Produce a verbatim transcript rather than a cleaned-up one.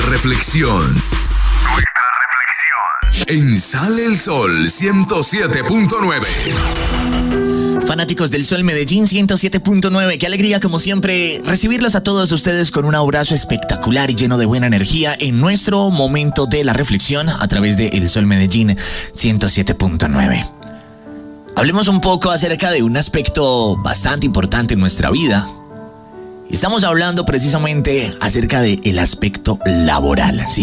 reflexión. Nuestra reflexión. En Sale el Sol ciento siete punto nueve. Fanáticos del Sol Medellín ciento siete punto nueve, qué alegría como siempre recibirlos a todos ustedes con un abrazo espectacular y lleno de buena energía en nuestro momento de la reflexión a través de El Sol Medellín ciento siete punto nueve. Hablemos un poco acerca de un aspecto bastante importante en nuestra vida. Estamos hablando precisamente acerca del aspecto laboral, ¿sí?